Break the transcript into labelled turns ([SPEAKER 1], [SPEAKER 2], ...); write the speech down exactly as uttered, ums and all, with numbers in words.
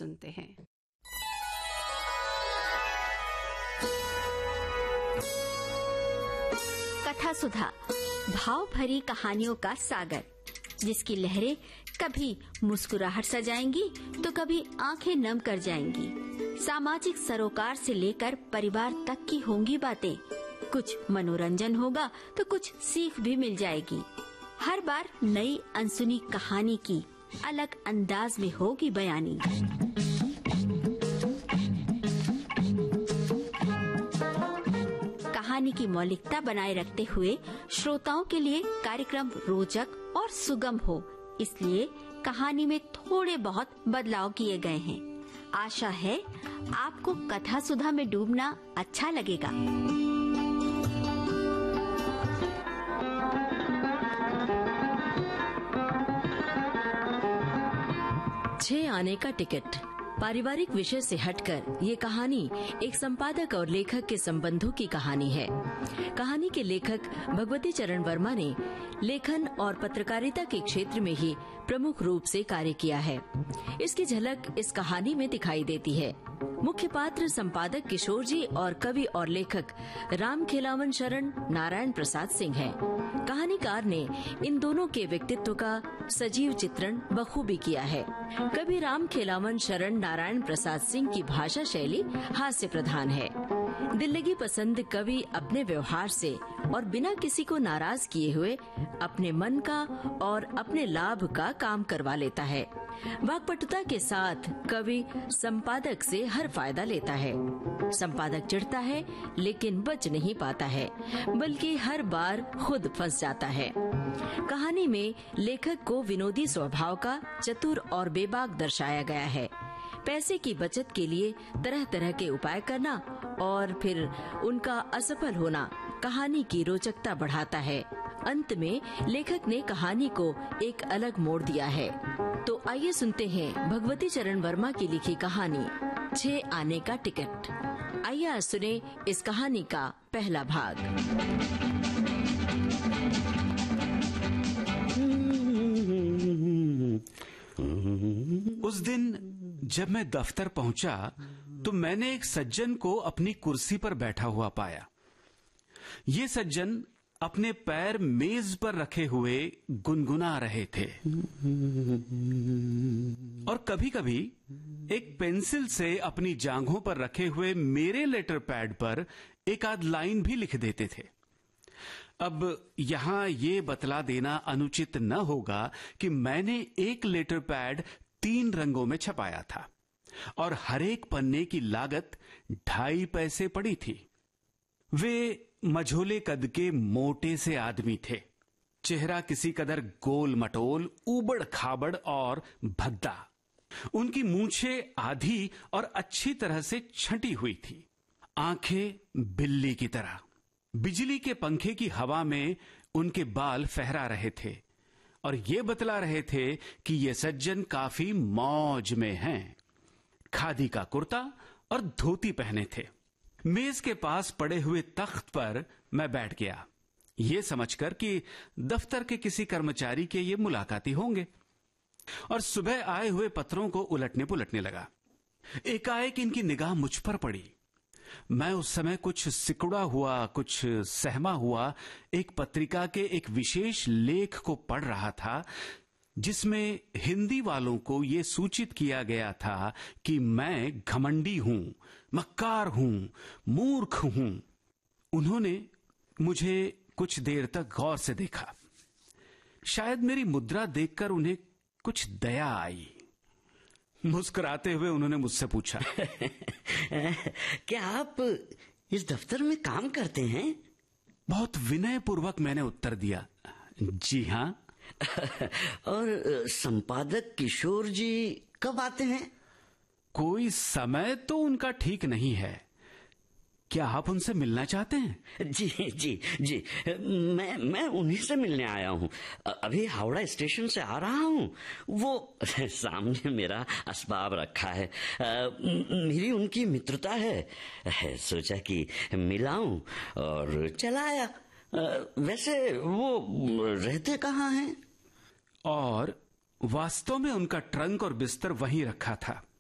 [SPEAKER 1] सुनते हैं।
[SPEAKER 2] कथा सुधा, भाव भरी कहानियों का सागर, जिसकी लहरें कभी मुस्कुराहट सजाएंगी तो कभी आंखें नम कर जाएंगी। सामाजिक सरोकार से लेकर परिवार तक की होंगी बातें। कुछ मनोरंजन होगा तो कुछ सीख भी मिल जाएगी। हर बार नई अनसुनी कहानी की अलग अंदाज में होगी बयानी। कहानी की मौलिकता बनाए रखते हुए श्रोताओं के लिए कार्यक्रम रोचक और सुगम हो, इसलिए कहानी में थोड़े बहुत बदलाव किए गए हैं। आशा है आपको कथा सुधा में डूबना अच्छा लगेगा।
[SPEAKER 3] छह आने का टिकट पारिवारिक विषय से हटकर ये कहानी एक संपादक और लेखक के संबंधों की कहानी है। कहानी के लेखक भगवती चरण वर्मा ने लेखन और पत्रकारिता के क्षेत्र में ही प्रमुख रूप से कार्य किया है। इसकी झलक इस कहानी में दिखाई देती है। मुख्य पात्र संपादक किशोर जी और कवि और लेखक राम खेलावन शरण नारायण प्रसाद सिंह हैं। कहानीकार ने इन दोनों के व्यक्तित्व का सजीव चित्रण बखूबी किया है। कवि राम खेलावन शरण नारायण प्रसाद सिंह की भाषा शैली हास्य प्रधान है। दिल लगी पसंद कवि अपने व्यवहार से और बिना किसी को नाराज किए हुए अपने मन का और अपने लाभ का काम करवा लेता है। वाक्पटुता के साथ कवि संपादक से हर फायदा लेता है। संपादक चिढ़ता है लेकिन बच नहीं पाता है, बल्कि हर बार खुद फंस जाता है। कहानी में लेखक को विनोदी स्वभाव का चतुर और बेबाक दर्शाया गया है। पैसे की बचत के लिए तरह तरह के उपाय करना और फिर उनका असफल होना कहानी की रोचकता बढ़ाता है। अंत में लेखक ने कहानी को एक अलग मोड़ दिया है। तो आइए सुनते हैं भगवती चरण वर्मा की लिखी कहानी छह आने का टिकट। आइए आज सुने इस कहानी का पहला भाग।
[SPEAKER 4] उस दिन जब मैं दफ्तर पहुंचा तो मैंने एक सज्जन को अपनी कुर्सी पर बैठा हुआ पाया। ये सज्जन अपने पैर मेज पर रखे हुए गुनगुना रहे थे और कभी-कभी एक पेंसिल से अपनी जांघों पर रखे हुए मेरे लेटर पैड पर एक आध लाइन भी लिख देते थे। अब यहां ये बतला देना अनुचित न होगा कि मैंने एक लेटर पैड तीन रंगों में छपाया था और हर एक पन्ने की लागत ढाई पैसे पड़ी थी। वे मझोले कद के मोटे से आदमी थे। चेहरा किसी कदर गोल मटोल, ऊबड़ खाबड़ और भद्दा। उनकी मूंछें आधी और अच्छी तरह से छंटी हुई थी। आंखें बिल्ली की तरह। बिजली के पंखे की हवा में उनके बाल फहरा रहे थे और ये बतला रहे थे कि ये सज्जन काफी मौज में हैं। खादी का कुर्ता और धोती पहने थे। मेज के पास पड़े हुए तख्त पर मैं बैठ गया, ये समझकर कि दफ्तर के किसी कर्मचारी के ये मुलाकाती होंगे, और सुबह आए हुए पत्रों को उलटने पुलटने लगा। एकाएक इनकी निगाह मुझ पर पड़ी। मैं उस समय कुछ सिकुड़ा हुआ, कुछ सहमा हुआ एक पत्रिका के एक विशेष लेख को पढ़ रहा था, जिसमें हिंदी वालों को यह सूचित किया गया था कि मैं घमंडी हूं, मक्कार हूं, मूर्ख हूं। उन्होंने मुझे कुछ देर तक गौर से देखा। शायद मेरी मुद्रा देखकर उन्हें कुछ दया आई। मुस्कुराते हुए उन्होंने मुझसे पूछा,
[SPEAKER 5] क्या आप इस दफ्तर में काम करते हैं?
[SPEAKER 4] बहुत विनयपूर्वक मैंने उत्तर दिया, जी हां।
[SPEAKER 5] और संपादक किशोर जी कब आते हैं?
[SPEAKER 4] कोई समय तो उनका ठीक नहीं है। क्या आप उनसे मिलना चाहते हैं?
[SPEAKER 5] जी जी जी, मैं मैं उन्हीं से मिलने आया हूँ। अभी हावड़ा स्टेशन से आ रहा हूँ। वो सामने मेरा असबाब रखा है। आ, मेरी उनकी मित्रता है, सोचा कि मिलाऊं और चला आया। वैसे वो रहते कहाँ हैं?
[SPEAKER 4] और वास्तव में उनका ट्रंक और बिस्तर वहीं रखा था।